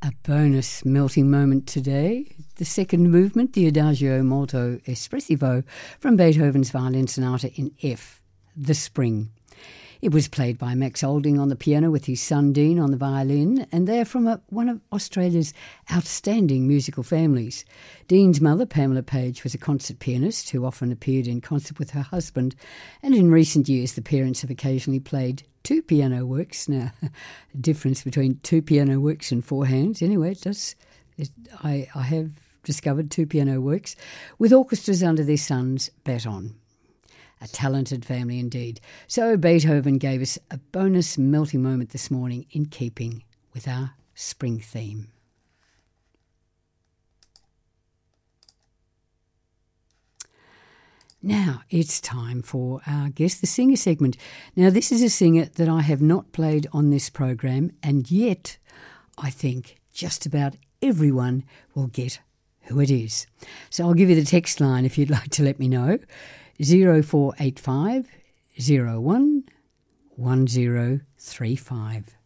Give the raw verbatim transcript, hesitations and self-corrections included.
A bonus melting moment today. The second movement, the Adagio molto espressivo from Beethoven's Violin Sonata in F, The Spring. It was played by Max Olding on the piano with his son Dean on the violin, and they're from a, one of Australia's outstanding musical families. Dean's mother, Pamela Page, was a concert pianist who often appeared in concert with her husband, and in recent years the parents have occasionally played two piano works. Now, the difference between two piano works and four hands, anyway, it does. It, I, I have discovered two piano works with orchestras under their son's baton. A talented family indeed. So Beethoven gave us a bonus melting moment this morning in keeping with our spring theme. Now it's time for our Guess the Singer segment. Now this is a singer that I have not played on this program, and yet I think just about everyone will get who it is. So I'll give you the text line if you'd like to let me know. zero four eight five zero one one zero three five.